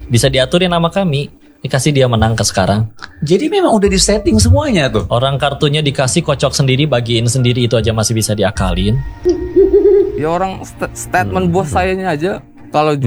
Bisa diaturin nama kami. Dikasih dia menang ke sekarang. Jadi memang udah di setting semuanya tuh. Orang kartunya dikasih kocok sendiri, bagiin sendiri, itu aja masih bisa diakalin. Ya orang statement bos sayanya aja kalau